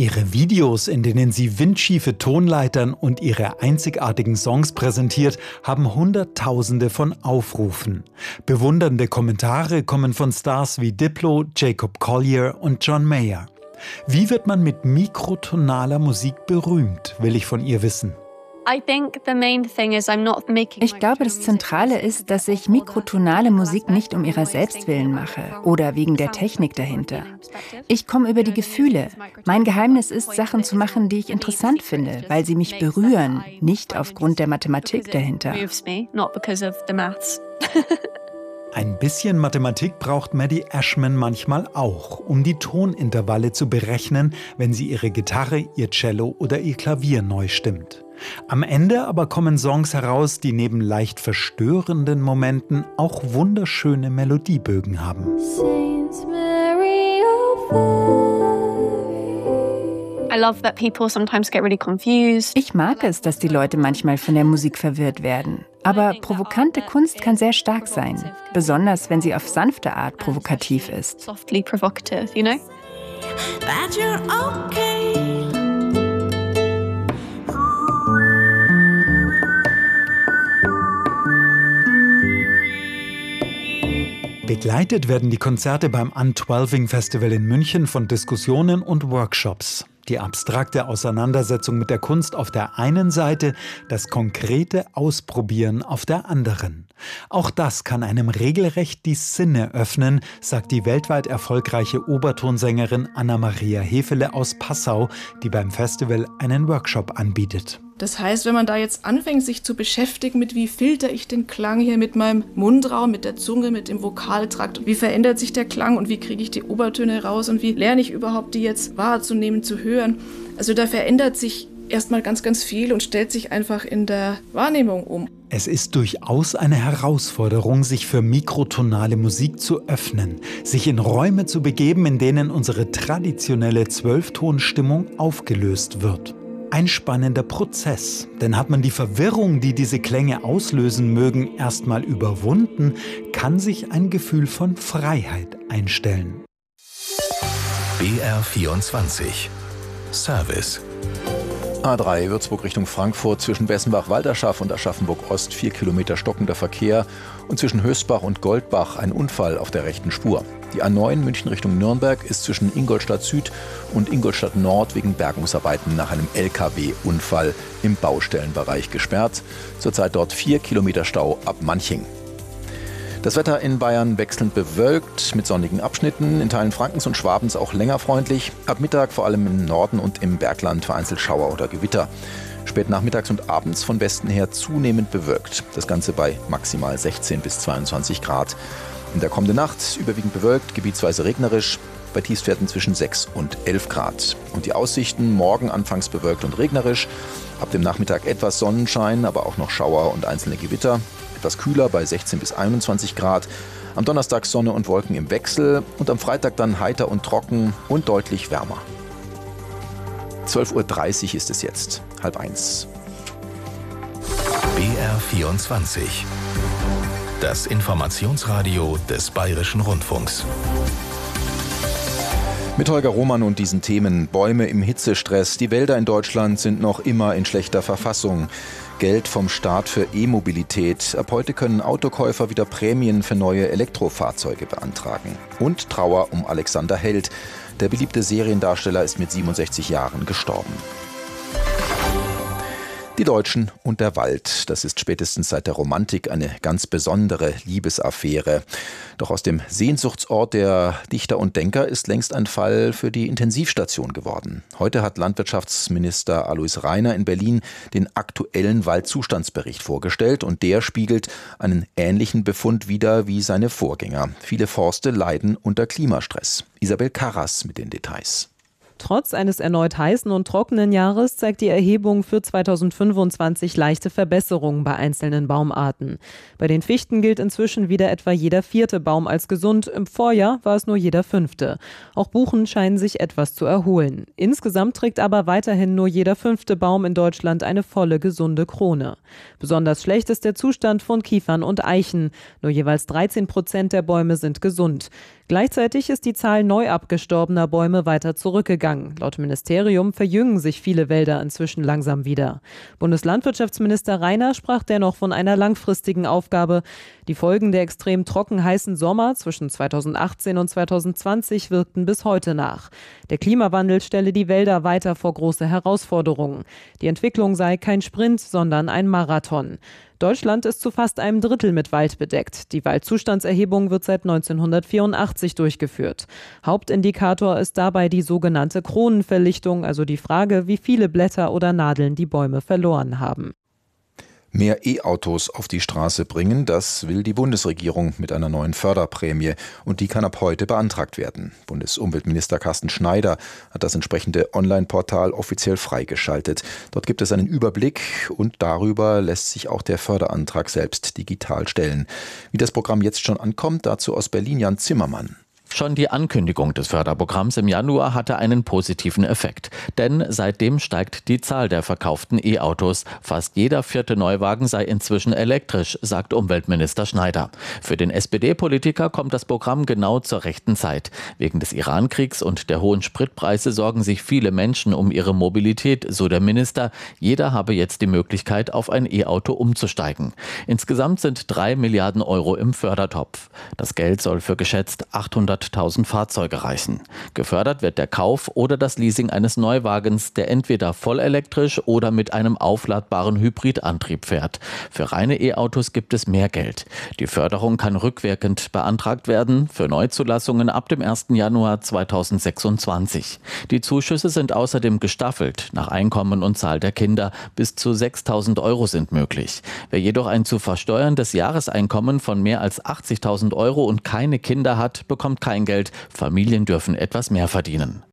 Ihre Videos, in denen sie windschiefe Tonleitern und ihre einzigartigen Songs präsentiert, haben Hunderttausende von Aufrufen. Bewundernde Kommentare kommen von Stars wie Diplo, Jacob Collier und John Mayer. Wie wird man mit mikrotonaler Musik berühmt, will ich von ihr wissen. Ich glaube, das Zentrale ist, dass ich mikrotonale Musik nicht um ihrer selbst willen mache oder wegen der Technik dahinter. Ich komme über die Gefühle. Mein Geheimnis ist, Sachen zu machen, die ich interessant finde, weil sie mich berühren, nicht aufgrund der Mathematik dahinter. Ein bisschen Mathematik braucht Maddie Ashman manchmal auch, um die Tonintervalle zu berechnen, wenn sie ihre Gitarre, ihr Cello oder ihr Klavier neu stimmt. Am Ende aber kommen Songs heraus, die neben leicht verstörenden Momenten auch wunderschöne Melodiebögen haben. Ich mag es, dass die Leute manchmal von der Musik verwirrt werden. Aber provokante Kunst kann sehr stark sein, besonders wenn sie auf sanfte Art provokativ ist. Begleitet werden die Konzerte beim Untwelving Festival in München von Diskussionen und Workshops. Die abstrakte Auseinandersetzung mit der Kunst auf der einen Seite, das konkrete Ausprobieren auf der anderen. Auch das kann einem regelrecht die Sinne öffnen, sagt die weltweit erfolgreiche Obertonsängerin Anna-Maria Hefele aus Passau, die beim Festival einen Workshop anbietet. Das heißt, wenn man da jetzt anfängt, sich zu beschäftigen mit, wie filter ich den Klang hier mit meinem Mundraum, mit der Zunge, mit dem Vokaltrakt, wie verändert sich der Klang und wie kriege ich die Obertöne raus und wie lerne ich überhaupt, die jetzt wahrzunehmen, zu hören. Also da verändert sich erstmal ganz, ganz viel und stellt sich einfach in der Wahrnehmung um. Es ist durchaus eine Herausforderung, sich für mikrotonale Musik zu öffnen, sich in Räume zu begeben, in denen unsere traditionelle Zwölftonstimmung aufgelöst wird. Ein spannender Prozess, denn hat man die Verwirrung, die diese Klänge auslösen mögen, erstmal überwunden, kann sich ein Gefühl von Freiheit einstellen. BR24 Service. A3 Würzburg Richtung Frankfurt, zwischen Bessenbach-Walderschaff und Aschaffenburg-Ost 4 Kilometer stockender Verkehr und zwischen Hösbach und Goldbach ein Unfall auf der rechten Spur. Die A9 München Richtung Nürnberg ist zwischen Ingolstadt Süd und Ingolstadt Nord wegen Bergungsarbeiten nach einem LKW-Unfall im Baustellenbereich gesperrt. Zurzeit dort 4 Kilometer Stau ab Manching. Das Wetter in Bayern wechselnd bewölkt mit sonnigen Abschnitten, in Teilen Frankens und Schwabens auch länger freundlich. Ab Mittag vor allem im Norden und im Bergland vereinzelt Schauer oder Gewitter. Spät nachmittags und abends von Westen her zunehmend bewölkt. Das Ganze bei maximal 16 bis 22 Grad. In der kommenden Nacht überwiegend bewölkt, gebietsweise regnerisch, bei Tiefstwerten zwischen 6 und 11 Grad. Und die Aussichten morgen anfangs bewölkt und regnerisch, ab dem Nachmittag etwas Sonnenschein, aber auch noch Schauer und einzelne Gewitter. Etwas kühler bei 16 bis 21 Grad. Am Donnerstag Sonne und Wolken im Wechsel und am Freitag dann heiter und trocken und deutlich wärmer. 12:30 Uhr ist es jetzt, 12:30. BR24 Das Informationsradio des Bayerischen Rundfunks. Mit Holger Roman und diesen Themen: Bäume im Hitzestress. Die Wälder in Deutschland sind noch immer in schlechter Verfassung. Geld vom Staat für E-Mobilität. Ab heute können Autokäufer wieder Prämien für neue Elektrofahrzeuge beantragen. Und Trauer um Alexander Held. Der beliebte Seriendarsteller ist mit 67 Jahren gestorben. Die Deutschen und der Wald, das ist spätestens seit der Romantik eine ganz besondere Liebesaffäre. Doch aus dem Sehnsuchtsort der Dichter und Denker ist längst ein Fall für die Intensivstation geworden. Heute hat Landwirtschaftsminister Alois Rainer in Berlin den aktuellen Waldzustandsbericht vorgestellt und der spiegelt einen ähnlichen Befund wider wie seine Vorgänger. Viele Forste leiden unter Klimastress. Isabel Karras mit den Details. Trotz eines erneut heißen und trockenen Jahres zeigt die Erhebung für 2025 leichte Verbesserungen bei einzelnen Baumarten. Bei den Fichten gilt inzwischen wieder etwa jeder 4. Baum als gesund. Im Vorjahr war es nur jeder 5. Auch Buchen scheinen sich etwas zu erholen. Insgesamt trägt aber weiterhin nur jeder 5. Baum in Deutschland eine volle, gesunde Krone. Besonders schlecht ist der Zustand von Kiefern und Eichen. Nur jeweils 13% der Bäume sind gesund. Gleichzeitig ist die Zahl neu abgestorbener Bäume weiter zurückgegangen. Laut Ministerium verjüngen sich viele Wälder inzwischen langsam wieder. Bundeslandwirtschaftsminister Rainer sprach dennoch von einer langfristigen Aufgabe. Die Folgen der extrem trocken heißen Sommer zwischen 2018 und 2020 wirkten bis heute nach. Der Klimawandel stelle die Wälder weiter vor große Herausforderungen. Die Entwicklung sei kein Sprint, sondern ein Marathon. Deutschland ist zu fast einem Drittel mit Wald bedeckt. Die Waldzustandserhebung wird seit 1984 durchgeführt. Hauptindikator ist dabei die sogenannte Kronenverlichtung, also die Frage, wie viele Blätter oder Nadeln die Bäume verloren haben. Mehr E-Autos auf die Straße bringen, das will die Bundesregierung mit einer neuen Förderprämie. Und die kann ab heute beantragt werden. Bundesumweltminister Carsten Schneider hat das entsprechende Online-Portal offiziell freigeschaltet. Dort gibt es einen Überblick und darüber lässt sich auch der Förderantrag selbst digital stellen. Wie das Programm jetzt schon ankommt, dazu aus Berlin Jan Zimmermann. Schon die Ankündigung des Förderprogramms im Januar hatte einen positiven Effekt. Denn seitdem steigt die Zahl der verkauften E-Autos. Fast jeder 4. Neuwagen sei inzwischen elektrisch, sagt Umweltminister Schneider. Für den SPD-Politiker kommt das Programm genau zur rechten Zeit. Wegen des Iran-Kriegs und der hohen Spritpreise sorgen sich viele Menschen um ihre Mobilität, so der Minister. Jeder habe jetzt die Möglichkeit, auf ein E-Auto umzusteigen. Insgesamt sind 3 Milliarden Euro im Fördertopf. Das Geld soll für geschätzt 800.000 Fahrzeuge reichen. Gefördert wird der Kauf oder das Leasing eines Neuwagens, der entweder vollelektrisch oder mit einem aufladbaren Hybridantrieb fährt. Für reine E-Autos gibt es mehr Geld. Die Förderung kann rückwirkend beantragt werden, für Neuzulassungen ab dem 1. Januar 2026. Die Zuschüsse sind außerdem gestaffelt, nach Einkommen und Zahl der Kinder. Bis zu 6.000 Euro sind möglich. Wer jedoch ein zu versteuerndes Jahreseinkommen von mehr als 80.000 Euro und keine Kinder hat, bekommt kein Geld. Familien dürfen etwas mehr verdienen.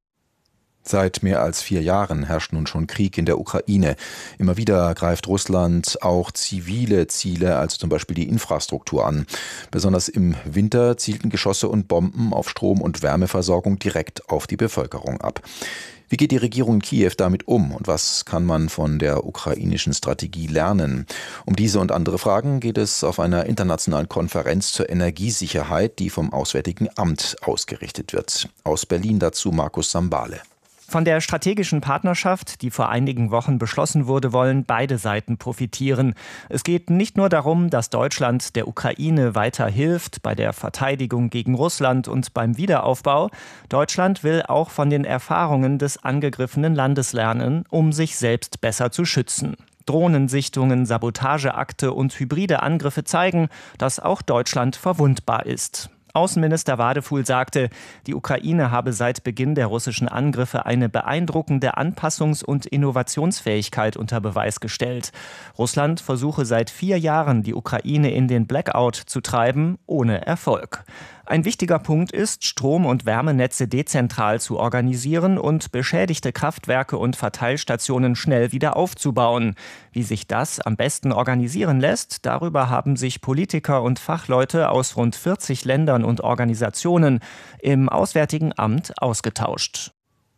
Seit mehr als 4 Jahren herrscht nun schon Krieg in der Ukraine. Immer wieder greift Russland auch zivile Ziele, also zum Beispiel die Infrastruktur an. Besonders im Winter zielten Geschosse und Bomben auf Strom- und Wärmeversorgung direkt auf die Bevölkerung ab. Wie geht die Regierung in Kiew damit um und was kann man von der ukrainischen Strategie lernen? Um diese und andere Fragen geht es auf einer internationalen Konferenz zur Energiesicherheit, die vom Auswärtigen Amt ausgerichtet wird. Aus Berlin dazu Markus Sambale. Von der strategischen Partnerschaft, die vor einigen Wochen beschlossen wurde, wollen beide Seiten profitieren. Es geht nicht nur darum, dass Deutschland der Ukraine weiter hilft bei der Verteidigung gegen Russland und beim Wiederaufbau. Deutschland will auch von den Erfahrungen des angegriffenen Landes lernen, um sich selbst besser zu schützen. Drohnensichtungen, Sabotageakte und hybride Angriffe zeigen, dass auch Deutschland verwundbar ist. Außenminister Wadefuhl sagte, die Ukraine habe seit Beginn der russischen Angriffe eine beeindruckende Anpassungs- und Innovationsfähigkeit unter Beweis gestellt. Russland versuche seit 4 Jahren, die Ukraine in den Blackout zu treiben, ohne Erfolg. Ein wichtiger Punkt ist, Strom- und Wärmenetze dezentral zu organisieren und beschädigte Kraftwerke und Verteilstationen schnell wieder aufzubauen. Wie sich das am besten organisieren lässt, darüber haben sich Politiker und Fachleute aus rund 40 Ländern und Organisationen im Auswärtigen Amt ausgetauscht.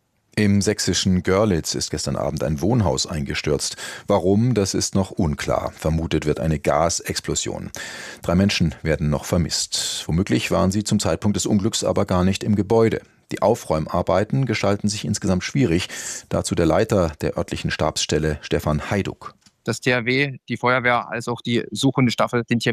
Im sächsischen Görlitz ist gestern Abend ein Wohnhaus eingestürzt. Warum, das ist noch unklar. Vermutet wird eine Gasexplosion. 3 Menschen werden noch vermisst. Womöglich waren sie zum Zeitpunkt des Unglücks aber gar nicht im Gebäude. Die Aufräumarbeiten gestalten sich insgesamt schwierig. Dazu der Leiter der örtlichen Stabsstelle, Stefan Heiduck. Das THW, die Feuerwehr als auch die suchende Staffel sind hier